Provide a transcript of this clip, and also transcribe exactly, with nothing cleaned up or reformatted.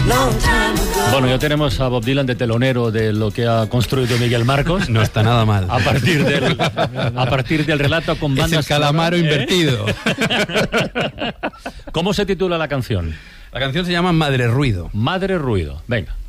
Bueno, ya tenemos a Bob Dylan de telonero de lo que ha construido Miguel Marcos. No está nada mal. A partir del, a partir del relato con bandas... Es el calamaro ¿eh? invertido. ¿Cómo se titula la canción? La canción se llama Madre Ruido. Madre Ruido. Venga.